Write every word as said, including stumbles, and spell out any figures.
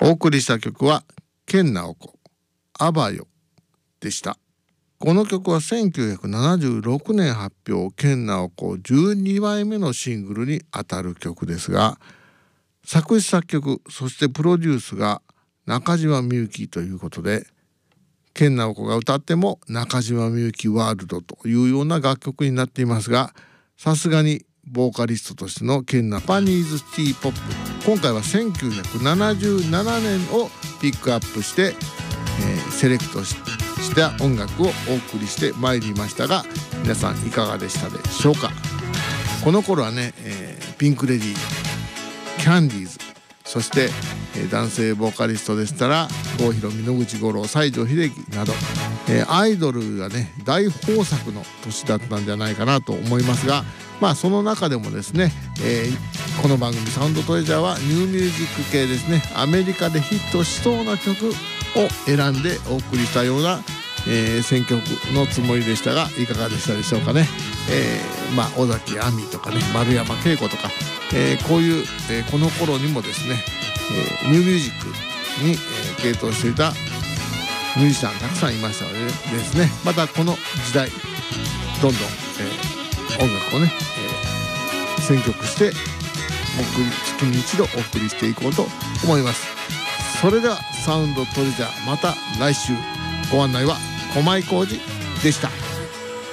お送りした曲は研ナオコあばよでした。この曲はせんきゅうひゃくななじゅうろくねん発表、研ナオコじゅうにまいめのシングルにあたる曲ですが、作詞作曲そしてプロデュースが中島みゆきということで、研ナオコが歌っても中島みゆきワールドというような楽曲になっていますが、さすがにボーカリストとしての研ナジャパニーズシティポップ、今回はせんきゅうひゃくななじゅうななねんをピックアップして、えー、セレクトしした音楽をお送りしてまいりましたが、皆さんいかがでしたでしょうか。この頃はね、えー、ピンク・レディー、キャンディーズ、そして、えー、男性ボーカリストでしたら郷ひろみ、野口五郎、西城秀樹など、えー、アイドルがね大豊作の年だったんじゃないかなと思いますが、まあその中でもですね、えー、この番組サウンドトレジャーはニューミュージック系ですね、アメリカでヒットしそうな曲を選んでお送りしたような、えー、選曲のつもりでしたが、いかがでしたでしょうかね。えー、まあ尾崎亜美とかね、丸山慶子とか、えー、こういう、えー、この頃にもですね、えー、ニューミュージックに、えー、傾倒していたミュージシャンたくさんいましたのでですね、またこの時代どんどん、えー、音楽をね、えー、選曲して送り月に一度お送りしていこうと思います。それではサウンドトレジャー、また来週。ご案内は駒井浩二でした。